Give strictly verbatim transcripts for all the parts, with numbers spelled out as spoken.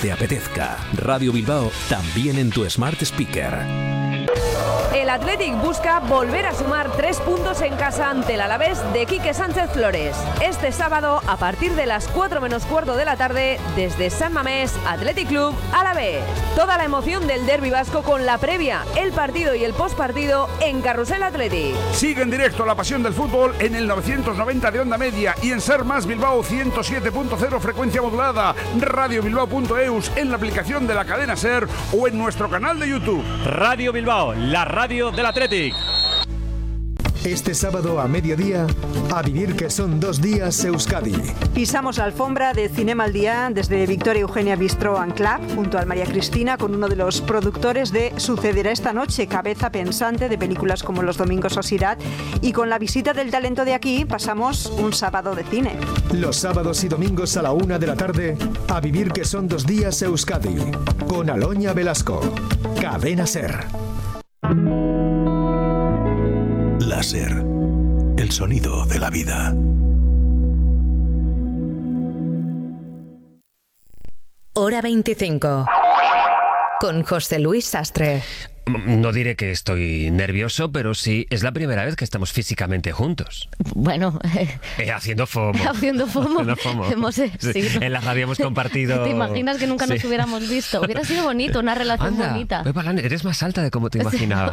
te apetezca. Radio Bilbao también en tu Smart Speaker. El Athletic busca volver a sumar tres puntos en casa ante el Alavés de Quique Sánchez Flores. Este sábado, a partir de las cuatro menos cuarto de la tarde, desde San Mamés, Athletic Club Alavés. Toda la emoción del derbi vasco con la previa, el partido y el postpartido en Carrusel Athletic. Sigue en directo la pasión del fútbol en el novecientos noventa de onda media y en Ser Más Bilbao ciento siete punto cero frecuencia modulada, radio bilbao punto eus, en la aplicación de la cadena Ser o en nuestro canal de YouTube. Radio Bilbao, la radio del Athletic. Este sábado a mediodía, a vivir que son dos días Euskadi. Pisamos la alfombra de Cinema al Día desde Victoria Eugenia Bistro and Club, junto al María Cristina, con uno de los productores de Sucederá esta noche, cabeza pensante de películas como Los Domingos Osirat, y con la visita del talento de aquí pasamos un sábado de cine. Los sábados y domingos a la una de la tarde, a vivir que son dos días Euskadi, con Aloña Velasco. Cadena Ser. Láser, el sonido de la vida. Hora veinticinco. Con José Luis Sastre. No diré que estoy nervioso, pero sí, es la primera vez que estamos físicamente juntos. Bueno, eh, eh, haciendo FOMO. Haciendo FOMO. Haciendo FOMO. Hemos, eh, sí. Sí. En la radio hemos compartido... ¿Te imaginas que nunca sí. nos hubiéramos visto? Hubiera sido bonito, una relación Anda, bonita. Pepa Lana, eres más alta de como te imaginaba.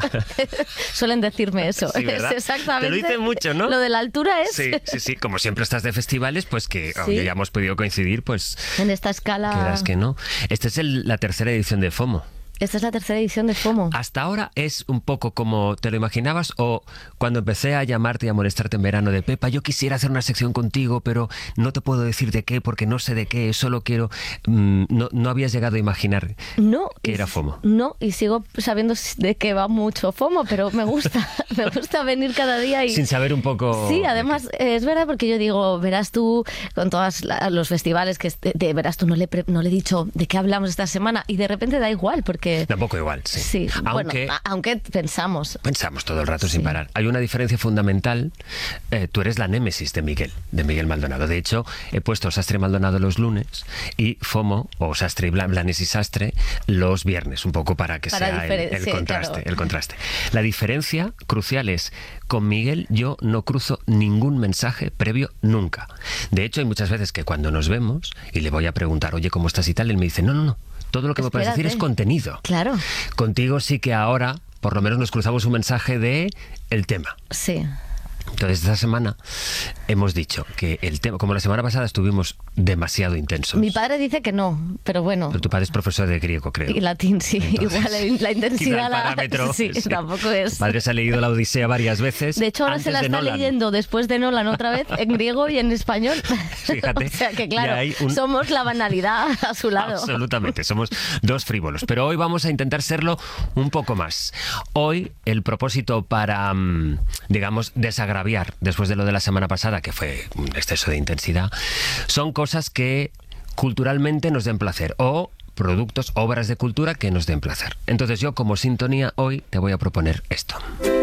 Suelen decirme eso. Sí, ¿verdad? Es exactamente. Te lo dicen mucho, ¿no? Lo de la altura es... Sí, sí, sí. Como siempre estás de festivales, pues que Sí. ya hemos podido coincidir, pues... En esta escala... Quieras que no. Esta es el, la tercera edición de FOMO. Esta es la tercera edición de FOMO. ¿Hasta ahora es un poco como te lo imaginabas o cuando empecé a llamarte y a molestarte en verano de Pepa, yo quisiera hacer una sección contigo, pero no te puedo decir de qué porque no sé de qué, solo quiero... Mmm, no, no habías llegado a imaginar no, que era FOMO? No, y sigo sabiendo de qué va mucho FOMO, pero me gusta, me gusta venir cada día y... Sin saber un poco... Sí, además es verdad porque yo digo, verás tú, con todos los festivales, que de, de, verás tú, no le, pre, no le he dicho de qué hablamos esta semana y de repente da igual porque... Tampoco igual, sí. Sí, aunque, bueno, aunque pensamos. Pensamos todo el rato sí. sin parar. Hay una diferencia fundamental. Eh, tú eres la némesis de Miguel, de Miguel Maldonado. De hecho, he puesto Sastre Maldonado los lunes y FOMO, o Sastre y Blanes y Sastre, los viernes, un poco para que para sea el, el, sí, contraste, claro. el contraste. La diferencia crucial es, con Miguel yo no cruzo ningún mensaje previo nunca. De hecho, hay muchas veces que cuando nos vemos y le voy a preguntar, oye, ¿cómo estás y tal? Él me dice, no, no, no. Todo lo que Espérate. me puedes decir es contenido. Claro. Contigo sí que ahora, por lo menos, nos cruzamos un mensaje de el tema. Sí. Entonces, esta semana hemos dicho que el tema, como la semana pasada estuvimos demasiado intensos. Mi padre dice que no, pero bueno. Pero tu padre es profesor de griego, creo. Y latín, sí. Entonces, igual la intensidad... El parámetro, la, sí, sí, tampoco es... Tu padre se ha leído la Odisea varias veces. De hecho, ahora se la está Nolan. leyendo después de Nolan otra vez, en griego y en español. Fíjate. O sea que, claro, un... somos la banalidad a su lado. Absolutamente, somos dos frívolos. Pero hoy vamos a intentar serlo un poco más. Hoy, el propósito para, digamos, desagraviar, después de lo de la semana pasada, que fue un exceso de intensidad, son cosas que culturalmente nos den placer o productos, obras de cultura que nos den placer. Entonces yo, como sintonía, hoy te voy a proponer esto.